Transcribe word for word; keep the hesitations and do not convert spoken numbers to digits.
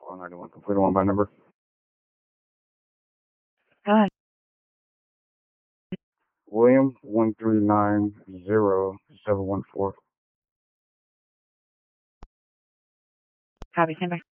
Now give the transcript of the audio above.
Call ninety-one. Complete one by number. Hi. William, one three nine zero seven one four. Copy, stand by.